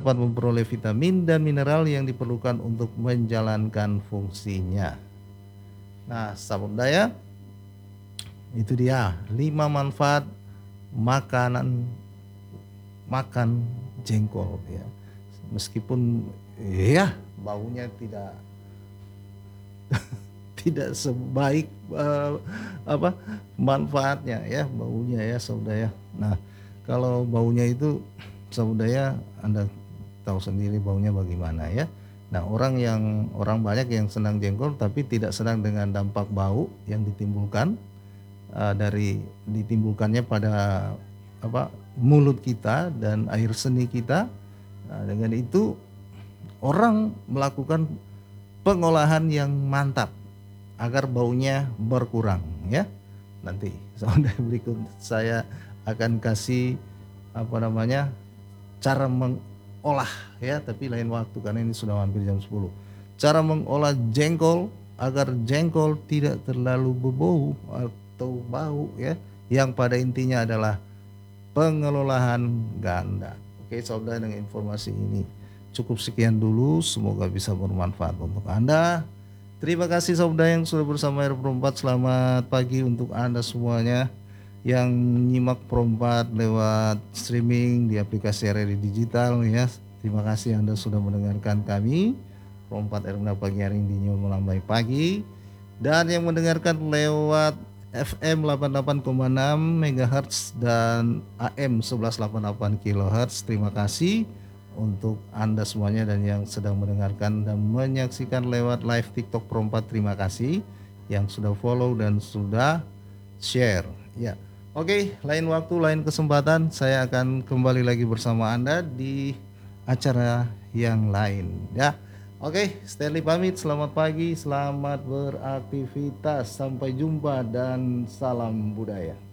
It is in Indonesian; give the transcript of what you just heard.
dapat memperoleh vitamin dan mineral yang diperlukan untuk menjalankan fungsinya. Nah, sahabat budaya, itu dia 5 manfaat makan jengkol ya. Meskipun ya baunya tidak sebaik manfaatnya ya, baunya ya saudara. Nah, kalau baunya itu saudara Anda tahu sendiri baunya bagaimana ya. Nah, orang banyak yang senang jengkol tapi tidak senang dengan dampak bau yang ditimbulkannya pada mulut kita dan air seni kita. Nah, dengan itu orang melakukan pengolahan yang mantap agar baunya berkurang ya. Nanti saudara berikut saya akan kasih cara mengolah ya, tapi lain waktu karena ini sudah hampir jam 10. Cara mengolah jengkol agar jengkol tidak terlalu berbau atau bau ya, yang pada intinya adalah pengelolaan ganda. Oke saudara, dengan informasi ini cukup sekian dulu, semoga bisa bermanfaat untuk Anda. Terima kasih saudara yang sudah bersama R4. Selamat pagi untuk Anda semuanya yang nyimak Pro4 lewat streaming di aplikasi RRI Digital ya. Terima kasih Anda sudah mendengarkan kami Pro4 R4 pagi hari ini di New Melambai Pagi, dan yang mendengarkan lewat FM 88,6 MHz dan AM 1188 kHz. Terima kasih untuk Anda semuanya, dan yang sedang mendengarkan dan menyaksikan lewat live TikTok Pro4, terima kasih yang sudah follow dan sudah share ya. Oke, lain waktu, lain kesempatan saya akan kembali lagi bersama Anda di acara yang lain ya. Oke, Stanley pamit, selamat pagi, selamat beraktivitas, sampai jumpa dan salam budaya.